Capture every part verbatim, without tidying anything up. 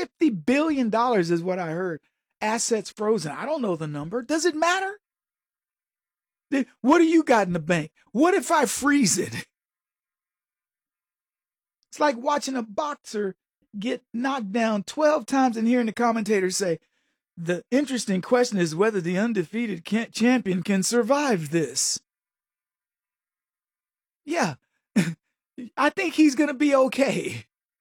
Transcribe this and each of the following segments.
fifty billion dollars is what I heard. Assets frozen. I don't know the number. Does it matter? What do you got in the bank? What if I freeze it? It's like watching a boxer get knocked down twelve times and hearing the commentators say, the interesting question is whether the undefeated champion can survive this. Yeah, I think he's going to be okay.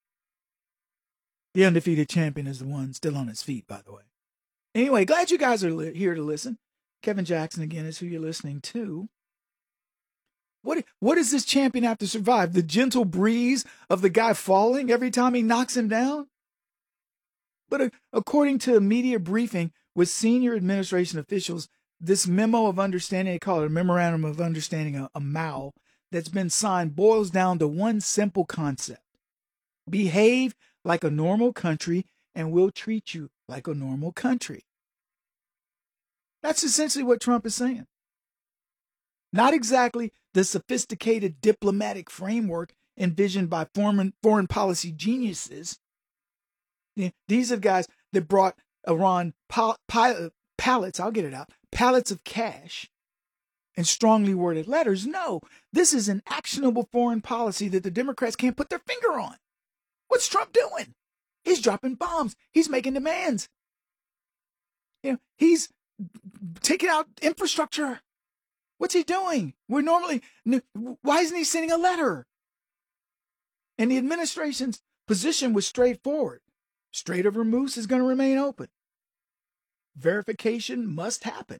The undefeated champion is the one still on his feet, by the way. Anyway, glad you guys are li- here to listen. Kevin Jackson, again, is who you're listening to. What, what does this champion have to survive? The gentle breeze of the guy falling every time he knocks him down? But uh, according to a media briefing with senior administration officials, this memo of understanding, they call it a memorandum of understanding, a, a M O U, that's been signed boils down to one simple concept. Behave like a normal country and we'll treat you like a normal country. That's essentially what Trump is saying. Not exactly the sophisticated diplomatic framework envisioned by foreign, foreign policy geniuses. These are guys that brought Iran pal- pal- pallets, I'll get it out, pallets of cash and strongly worded letters. No, this is an actionable foreign policy that the Democrats can't put their finger on. What's Trump doing? He's dropping bombs. He's making demands. You know, he's taking out infrastructure. What's he doing? We're normally, why isn't he sending a letter? And the administration's position was straightforward. Strait of Hormuz is going to remain open. Verification must happen.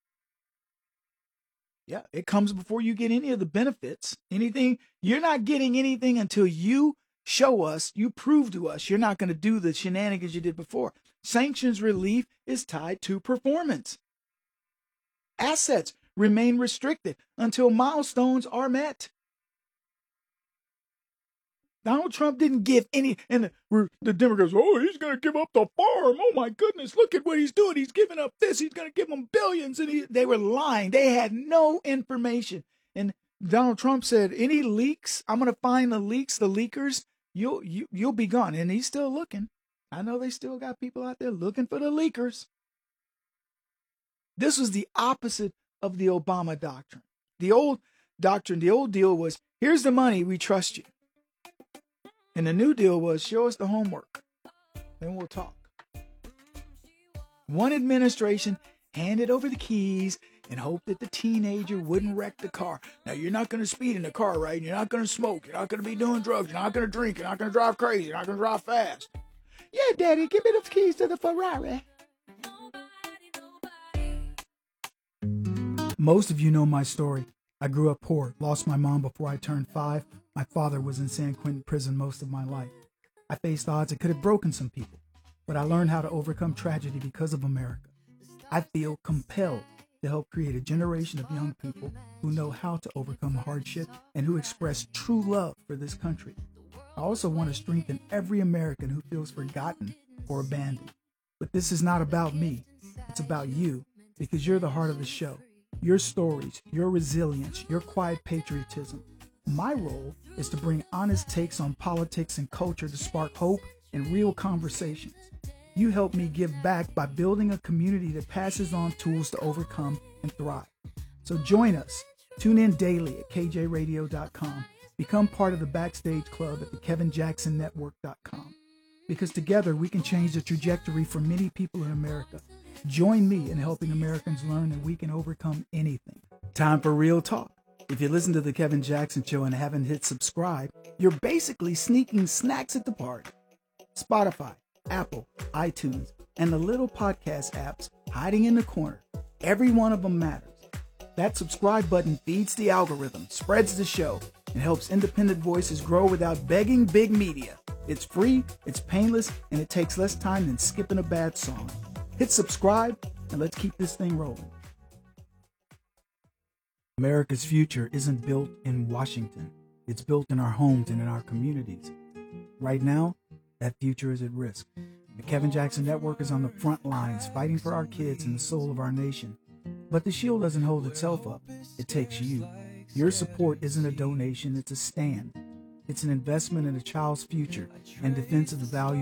Yeah, it comes before you get any of the benefits. Anything, you're not getting anything until you show us, you prove to us you're not going to do the shenanigans you did before. Sanctions relief is tied to performance. Assets remain restricted until milestones are met. Donald Trump didn't give any, and the, the Democrats, oh, he's going to give up the farm. Oh, my goodness, look at what he's doing. He's giving up this. He's going to give them billions. And he, they were lying. They had no information. And Donald Trump said, any leaks, I'm going to find the leaks, the leakers, you'll, you, you'll be gone. And he's still looking. I know they still got people out there looking for the leakers. This was the opposite of the Obama doctrine. The old doctrine, the old deal was, here's the money, we trust you. And the new deal was, show us the homework, then we'll talk. One administration handed over the keys and hoped that the teenager wouldn't wreck the car. Now, you're not going to speed in the car, right? You're not going to smoke. You're not going to be doing drugs. You're not going to drink. You're not going to drive crazy. You're not going to drive fast. Yeah, Daddy, give me the keys to the Ferrari. Most of you know my story. I grew up poor, lost my mom before I turned five. My father was in San Quentin prison most of my life. I faced odds that could have broken some people, but I learned how to overcome tragedy because of America. I feel compelled to help create a generation of young people who know how to overcome hardship and who express true love for this country. I also want to strengthen every American who feels forgotten or abandoned. But this is not about me. It's about you, because you're the heart of the show. Your stories, your resilience, your quiet patriotism. My role is to bring honest takes on politics and culture to spark hope and real conversations. You help me give back by building a community that passes on tools to overcome and thrive. So join us. Tune in daily at K J radio dot com. Become part of the Backstage Club at the Kevin Jackson Network dot com. Because together we can change the trajectory for many people in America. Join me in helping Americans learn that we can overcome anything. Time for real talk. If you listen to the Kevin Jackson Show and haven't hit subscribe, you're basically sneaking snacks at the party. Spotify, Apple, iTunes, and the little podcast apps hiding in the corner. Every one of them matters. That subscribe button feeds the algorithm, spreads the show, and helps independent voices grow without begging big media. It's free, it's painless, and it takes less time than skipping a bad song. Hit subscribe, and let's keep this thing rolling. America's future isn't built in Washington. It's built in our homes and in our communities. Right now, that future is at risk. The Kevin Jackson Network is on the front lines fighting for our kids and the soul of our nation. But the shield doesn't hold itself up. It takes you. Your support isn't a donation, it's a stand. It's an investment in a child's future and defense of the values